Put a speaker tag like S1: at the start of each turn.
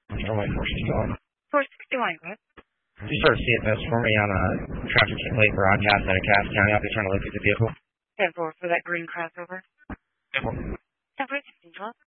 S1: I don't know what 461.
S2: 461, go ahead.
S1: You sort of see it this for me on a traffic light broadcast out of Cass County. I'll be trying to locate the vehicle.
S2: 10-4 for that green crossover.
S1: 10-4.
S2: 10-4, 16-12.